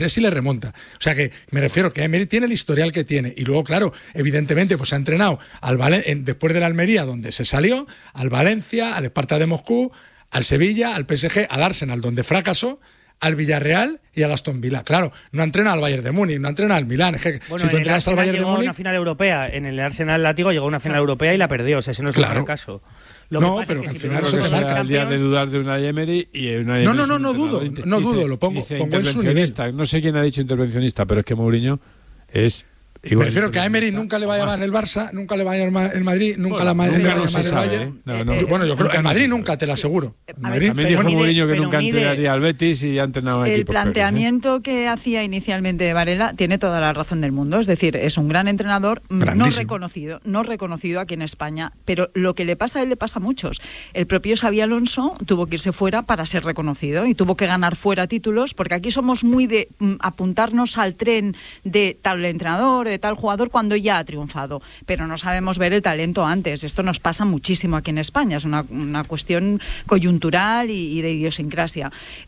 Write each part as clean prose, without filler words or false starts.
sí le remonta. O sea que me refiero que Emery tiene el historial que tiene. Y luego, claro, evidentemente, pues ha entrenado después del Almería, donde se salió, al Valencia, al Sparta de Moscú, al Sevilla, al PSG, al Arsenal, donde fracasó, al Villarreal y al Aston Villa. Claro, no ha entrenado al Bayern de Múnich, no ha entrenado al Milán. Es que bueno, si tú entrenas al Bayern de Múnich... llegó a una final europea. En el Arsenal Látigo llegó a una final europea y la perdió. O sea, ese no es un fracaso. No, pero al final eso te marca. El día de dudar de Unai Emery y Unai Emery no dudo, lo pongo en su nivel. No sé quién ha dicho intervencionista, pero es que Mourinho es... Me refiero que a Emery nunca le va a llamar el Barça, nunca le va a llamar el Madrid, nunca le va a llamar el Bayern. Bueno, yo creo que el Madrid nunca, te lo aseguro. También dijo Mourinho que nunca entrenaría al Betis y ha entrenado a equipos. El planteamiento que hacía inicialmente Varela tiene toda la razón del mundo. Es decir, es un gran entrenador, no reconocido aquí en España, pero lo que le pasa a él le pasa a muchos. El propio Xabi Alonso tuvo que irse fuera para ser reconocido y tuvo que ganar fuera títulos, porque aquí somos muy de apuntarnos al tren de tal entrenador, de tal jugador cuando ya ha triunfado, pero no sabemos ver el talento antes. Esto nos pasa muchísimo aquí en España, es una cuestión coyuntural y de idiosincrasia.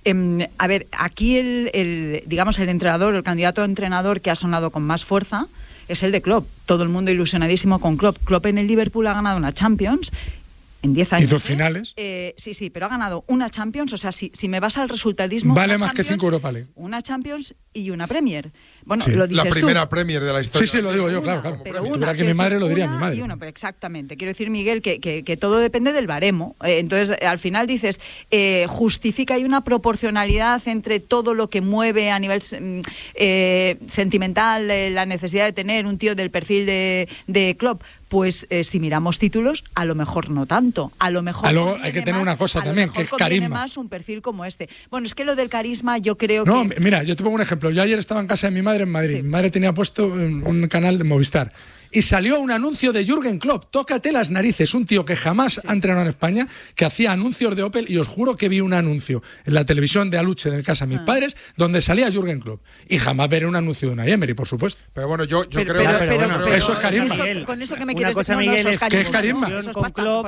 A ver, aquí el entrenador, el candidato a entrenador que ha sonado con más fuerza es el de Klopp. Todo el mundo ilusionadísimo con Klopp. Klopp en el Liverpool ha ganado una Champions en 10 años. ¿Y 2 finales? Sí, pero ha ganado una Champions. O sea, si me vas al resultadismo... Vale más que 5 Europa League. Una Champions y una Premier. Bueno, sí, lo dices la primera tú. Premier de la historia. Sí, lo digo yo, claro. Pero si tuviera aquí mi madre, lo diría mi madre. Exactamente. Quiero decir, Miguel, que todo depende del baremo. Entonces, al final dices, justifica, hay una proporcionalidad entre todo lo que mueve a nivel sentimental, la necesidad de tener un tío del perfil de Klopp. Pues si miramos títulos, a lo mejor no tanto. A lo mejor luego hay que tener una cosa también, que es carisma. Más un perfil como este. Bueno, es que lo del carisma yo creo que... No, mira, yo te pongo un ejemplo. Yo ayer estaba en casa de mi madre en Madrid. Sí. Mi madre tenía puesto un canal de Movistar. Y salió un anuncio de Jürgen Klopp. Tócate las narices. Un tío que jamás ha entrenado en España, que hacía anuncios de Opel, y os juro que vi un anuncio en la televisión de Aluche, de casa de mis padres, donde salía Jürgen Klopp. Y jamás veré un anuncio de Unai Emery, por supuesto. Pero bueno, yo creo que... Eso es carisma. Con eso que me quieres decir, Miguel, es que es carisma. Con Klopp,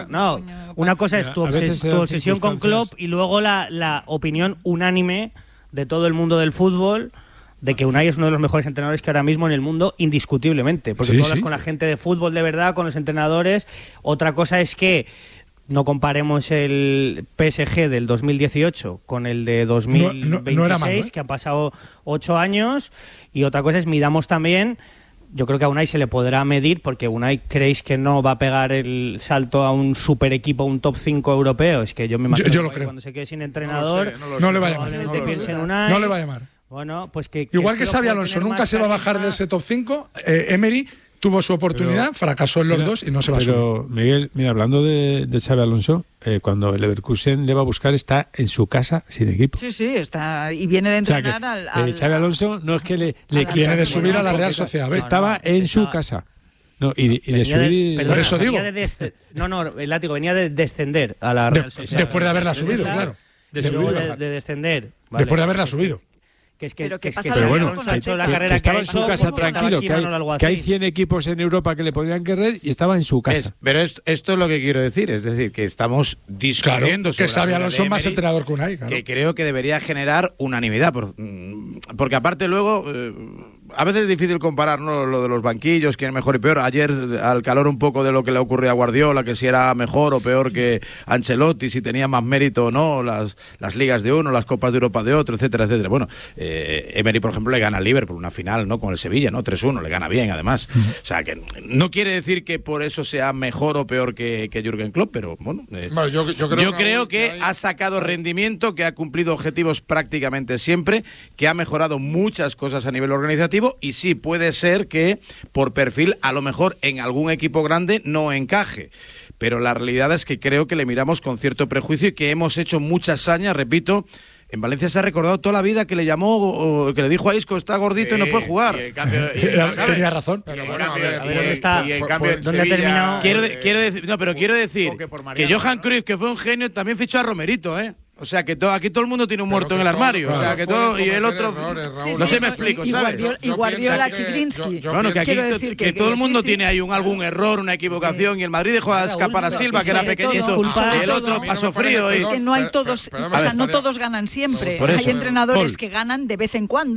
una cosa es tu obsesión con Klopp y luego la opinión unánime de todo el mundo del fútbol de que Unai es uno de los mejores entrenadores que ahora mismo en el mundo, indiscutiblemente, porque tú hablas con la gente de fútbol de verdad, con los entrenadores. Otra cosa es que no comparemos el PSG del 2018 con el de 2026, no era malo, que han pasado 8 años, y otra cosa es midamos también. Yo creo que a Unai se le podrá medir, porque Unai, ¿creéis que no va a pegar el salto a un super equipo, un top 5 europeo? Es que yo me imagino yo lo que creo. Cuando se quede sin entrenador, no le va a llamar. No le va a llamar. Bueno, pues que igual que Xabi Alonso nunca se va a bajar de ese top 5, Emery tuvo su oportunidad, fracasó en los dos y no se va a subir. Pero, Miguel, mira, hablando de Xabi Alonso, cuando el Leverkusen le va a buscar, está en su casa sin equipo. Sí, está, y viene de entrenar al Xabi Alonso no es que le viene de subir a la Real Sociedad. Estaba en su casa. No, y de subir... Por eso digo. El Látigo venía de descender a la Real Sociedad. Después de haberla subido, claro. De descender. Vale. Después de haberla subido. Pero bueno, que estaba en su casa tranquilo, que hay 100 equipos en Europa que le podrían querer y estaba en su casa. Pero esto es lo que quiero decir, es decir, que estamos discutiendo sobre que Xabi Alonso más entrenador que Unai, que creo que debería generar unanimidad, porque aparte luego a veces es difícil comparar, ¿no?, lo de los banquillos, quién es mejor y peor. Ayer, al calor un poco de lo que le ocurrió a Guardiola, que si era mejor o peor que Ancelotti, si tenía más mérito o no, las ligas de uno, las copas de Europa de otro, etcétera, etcétera. Bueno, Emery, por ejemplo, le gana al Liverpool una final, ¿no?, con el Sevilla, ¿no?, 3-1, le gana bien, además. O sea, que no quiere decir que por eso sea mejor o peor que Jürgen Klopp, pero bueno, yo creo que ha sacado rendimiento, que ha cumplido objetivos prácticamente siempre, que ha mejorado muchas cosas a nivel organizativo, y sí, puede ser que por perfil, a lo mejor en algún equipo grande no encaje. Pero la realidad es que creo que le miramos con cierto prejuicio y que hemos hecho muchas sañas, repito. En Valencia se ha recordado toda la vida que le llamó, que le dijo a Isco, está gordito y no puede jugar. Tenía razón. Pero bueno, ¿dónde ha terminado? Quiero decir que Johan Cruyff, que fue un genio, también fichó a Romerito, O sea, que aquí todo el mundo tiene un muerto en el armario. O sea, que todo. Y el otro. No sé, me explico, ¿sabes? Y Guardiola, Chigrinsky. Bueno, que aquí que todo el mundo tiene ahí algún error, una equivocación. Y el Madrid dejó a escapar a Silva, que era pequeñito. Y el otro pasó frío. Es que no hay todos. O sea, no todos ganan siempre. Hay entrenadores que ganan de vez en cuando.